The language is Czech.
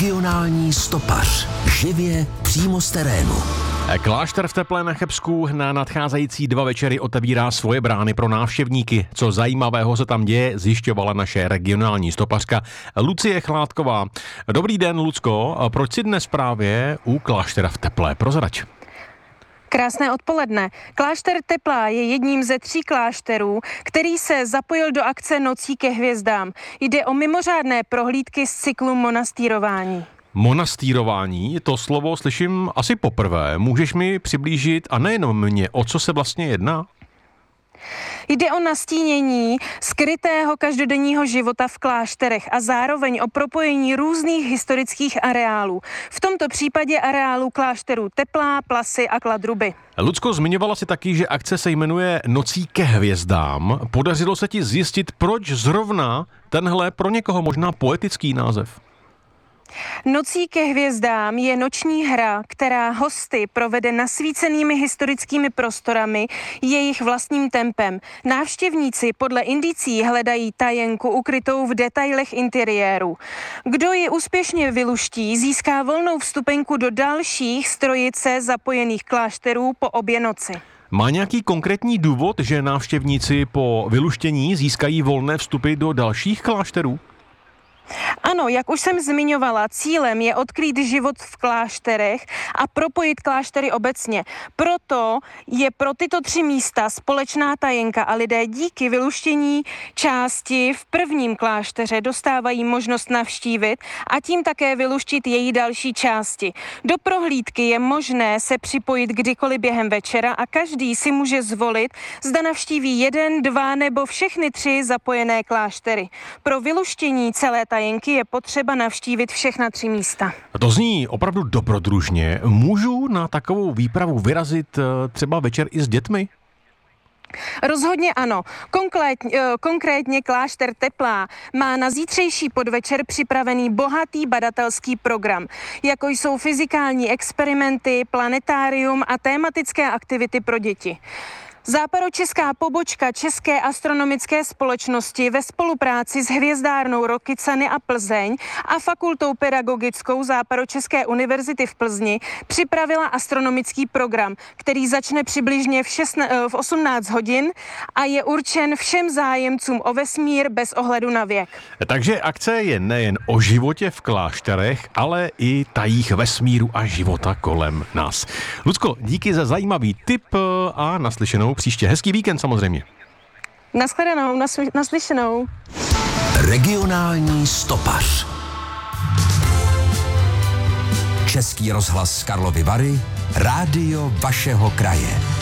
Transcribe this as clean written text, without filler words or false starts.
Regionální stopař. Živě přímo z terénu. Klášter v Teplé na Chebsku na nadcházející 2 večery otevírá svoje brány pro návštěvníky. Co zajímavého se tam děje, zjišťovala naše regionální stopařka Lucie Chládková. Dobrý den, Lucko. Proč si dnes právě u kláštera v Teplé? Prozrať. Krásné odpoledne. Klášter Teplá je jedním ze 3 klášterů, který se zapojil do akce Nocí ke hvězdám. Jde o mimořádné prohlídky z cyklu monastýrování. Monastýrování, to slovo slyším asi poprvé. Můžeš mi přiblížit, a nejenom mě, o co se vlastně jedná? Jde o nastínění skrytého každodenního života v klášterech a zároveň o propojení různých historických areálů. V tomto případě areálu klášterů Teplá, Plasy a Kladruby. Lucko, zmiňovala si taky, že akce se jmenuje Nocí ke hvězdám. Podařilo se ti zjistit, proč zrovna tenhle pro někoho možná poetický název? Nocí ke hvězdám je noční hra, která hosty provede nasvícenými historickými prostorami jejich vlastním tempem. Návštěvníci podle indicí hledají tajenku ukrytou v detailech interiéru. Kdo ji úspěšně vyluští, získá volnou vstupenku do dalších z trojice zapojených klášterů po obě noci. Má nějaký konkrétní důvod, že návštěvníci po vyluštění získají volné vstupy do dalších klášterů? Ano, jak už jsem zmiňovala, cílem je odkrýt život v klášterech a propojit kláštery obecně. Proto je pro tyto 3 místa společná tajenka a lidé díky vyluštění části v prvním klášteře dostávají možnost navštívit a tím také vyluštit její další části. Do prohlídky je možné se připojit kdykoliv během večera a každý si může zvolit, zda navštíví 1, 2 nebo všechny 3 zapojené kláštery. Pro vyluštění celé tajenky je potřeba navštívit všechna 3 místa. To zní opravdu dobrodružně. Můžu na takovou výpravu vyrazit třeba večer i s dětmi? Rozhodně ano. Konkrétně klášter Teplá má na zítřejší podvečer připravený bohatý badatelský program, jako jsou fyzikální experimenty, planetárium a tématické aktivity pro děti. Západočeská pobočka České astronomické společnosti ve spolupráci s hvězdárnou Rokycany a Plzeň a fakultou pedagogickou Západočeské univerzity v Plzni připravila astronomický program, který začne přibližně v 18 hodin a je určen všem zájemcům o vesmír bez ohledu na věk. Takže akce je nejen o životě v klášterech, ale i tajích vesmíru a života kolem nás. Lucko, díky za zajímavý tip a naslyšenou příště. Hezký víkend samozřejmě. Naschledanou, naslyšenou. Regionální stopař. Český rozhlas Karlovy Vary, rádio vašeho kraje.